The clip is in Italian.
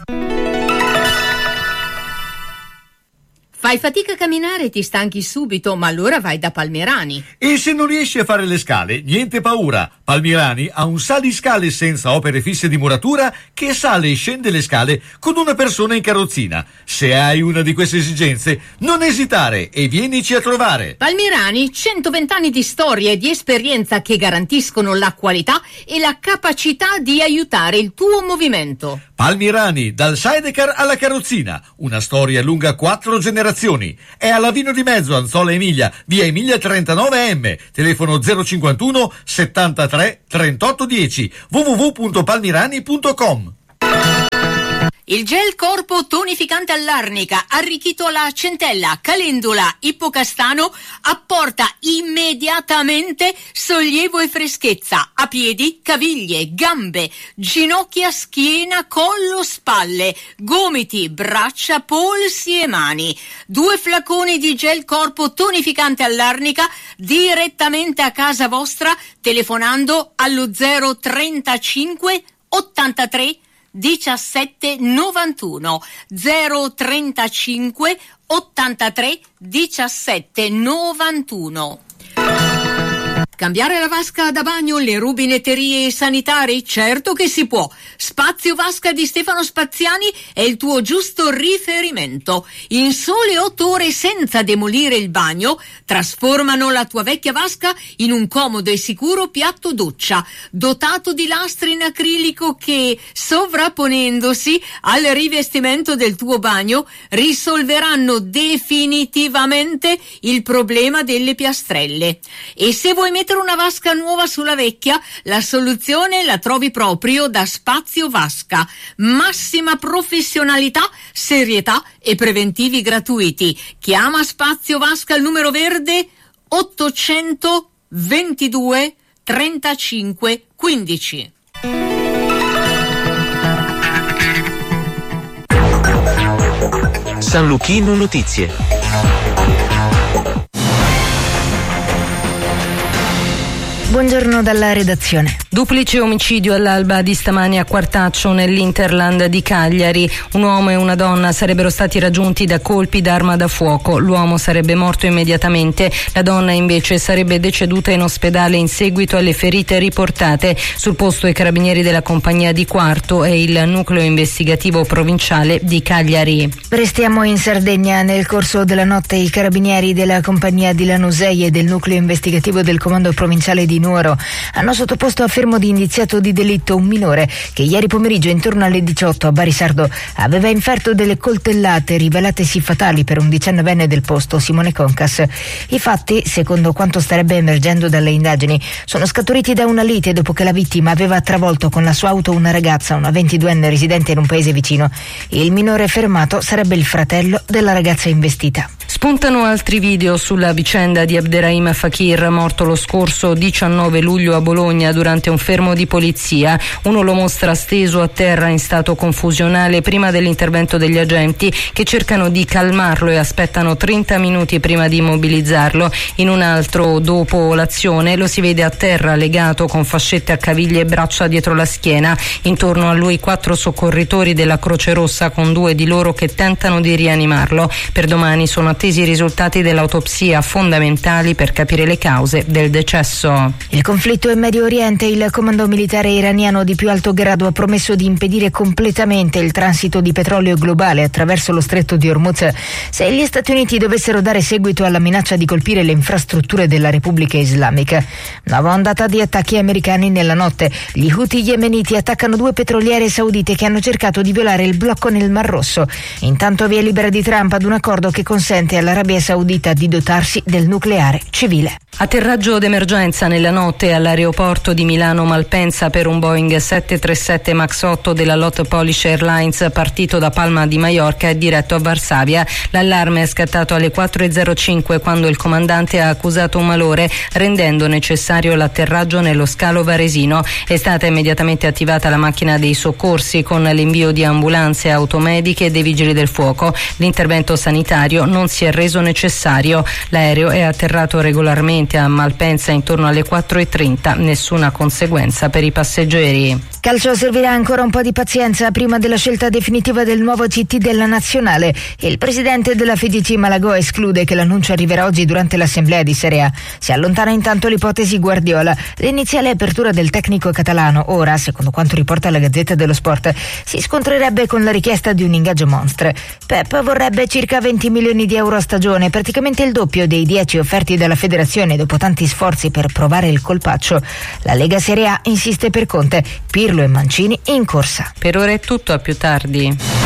Fai fatica a camminare e ti stanchi subito, ma allora vai da Palmirani. E se non riesci a fare le scale, niente paura. Palmirani ha un saliscale senza opere fisse di muratura che sale e scende le scale con una persona in carrozzina. Se hai una di queste esigenze, non esitare e vienici a trovare. Palmirani, 120 anni di storia e di esperienza che garantiscono la qualità e la capacità di aiutare il tuo movimento. Palmirani, dal sidecar alla carrozzina, una storia lunga 4 generazioni. È alla Vino di Mezzo, Anzola Emilia, via Emilia 39M, telefono 051 73 38 10, www.palmirani.com. Il gel corpo tonificante all'arnica, arricchito alla centella, calendula, ippocastano, apporta immediatamente sollievo e freschezza a piedi, caviglie, gambe, ginocchia, schiena, collo, spalle, gomiti, braccia, polsi e mani. 2 flaconi di gel corpo tonificante all'arnica direttamente a casa vostra telefonando allo 035 83 17 91 035 83 17 91. Cambiare la vasca da bagno, le rubinetterie sanitarie? Certo che si può. Spazio Vasca di Stefano Spaziani è il tuo giusto riferimento. In sole 8 ore, senza demolire il bagno, trasformano la tua vecchia vasca in un comodo e sicuro piatto doccia, dotato di lastre in acrilico che, sovrapponendosi al rivestimento del tuo bagno, risolveranno definitivamente il problema delle piastrelle. E se vuoi mettere una vasca nuova sulla vecchia, la soluzione la trovi proprio da Spazio Vasca. Massima professionalità, serietà e preventivi gratuiti. Chiama Spazio Vasca al numero verde 822 35 15. San Luchino Notizie. Buongiorno dalla redazione. Duplice omicidio all'alba di stamani a Quartaccio nell'Interland di Cagliari. Un uomo e una donna sarebbero stati raggiunti da colpi d'arma da fuoco. L'uomo sarebbe morto immediatamente, la donna invece sarebbe deceduta in ospedale in seguito alle ferite riportate. Sul posto i carabinieri della compagnia di Quarto e il nucleo investigativo provinciale di Cagliari. Restiamo in Sardegna. Nel corso della notte i carabinieri della compagnia di Lanusei e del nucleo investigativo del comando provinciale di Nuoro hanno sottoposto a fermo di indiziato di delitto un minore che ieri pomeriggio intorno alle 18 a Barisardo aveva inferto delle coltellate rivelatesi fatali per un 19enne del posto, Simone Concas. I fatti, secondo quanto starebbe emergendo dalle indagini, sono scaturiti da una lite dopo che la vittima aveva travolto con la sua auto una ragazza, una 22enne residente in un paese vicino. Il minore fermato sarebbe il fratello della ragazza investita. Spuntano altri video sulla vicenda di Abderrahim Fakir, morto lo scorso 19 luglio a Bologna durante un fermo di polizia. Uno lo mostra steso a terra in stato confusionale prima dell'intervento degli agenti che cercano di calmarlo e aspettano 30 minuti prima di immobilizzarlo. In un altro, dopo l'azione, lo si vede a terra legato con fascette a caviglie e braccia dietro la schiena. Intorno a lui 4 soccorritori della Croce Rossa con 2 di loro che tentano di rianimarlo. Per domani sono attesi i risultati dell'autopsia, fondamentali per capire le cause del decesso. Il conflitto in Medio Oriente. Il comando militare iraniano di più alto grado ha promesso di impedire completamente il transito di petrolio globale attraverso lo stretto di Hormuz se gli Stati Uniti dovessero dare seguito alla minaccia di colpire le infrastrutture della Repubblica Islamica. Nuova ondata di attacchi americani nella notte. Gli Houthi yemeniti attaccano 2 petroliere saudite che hanno cercato di violare il blocco nel Mar Rosso. Intanto via libera di Trump ad un accordo che consente all'Arabia Saudita di dotarsi del nucleare civile. Atterraggio d'emergenza nella notte all'aeroporto di Milano Malpensa per un Boeing 737 MAX 8 della LOT Polish Airlines partito da Palma di Maiorca e diretto a Varsavia. L'allarme è scattato alle 4:05 quando il comandante ha accusato un malore rendendo necessario l'atterraggio nello scalo varesino. È stata immediatamente attivata la macchina dei soccorsi con l'invio di ambulanze, automediche e dei vigili del fuoco. L'intervento sanitario non si è reso necessario. L'aereo è atterrato regolarmente a Malpensa intorno alle 4:30, nessuna conseguenza per i passeggeri. Calcio, servirà ancora un po' di pazienza prima della scelta definitiva del nuovo CT della Nazionale. Il presidente della FIGC Malagò esclude che l'annuncio arriverà oggi durante l'assemblea di Serie A. Si allontana intanto l'ipotesi Guardiola. L'iniziale apertura del tecnico catalano ora, secondo quanto riporta la Gazzetta dello Sport, si scontrerebbe con la richiesta di un ingaggio monstre. Pep vorrebbe circa 20 milioni di euro a stagione, praticamente il doppio dei 10 offerti dalla federazione dopo tanti sforzi per provare il colpaccio. La Lega Serie A insiste per Conte, Pirlo e Mancini in corsa. Per ora è tutto, a più tardi.